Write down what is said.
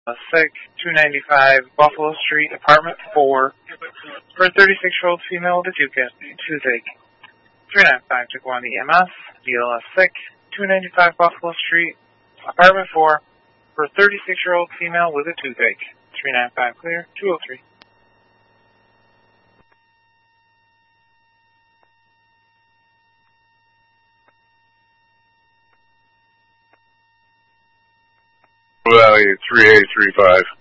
Sick, 295 Buffalo Street, apartment 4, for a 36-year-old female with a toothache. 395 Taquan EMS, BLS Sick, 295 Buffalo Street, apartment 4, for a 36-year-old female with a toothache. 395 clear, 203. Valley 3835.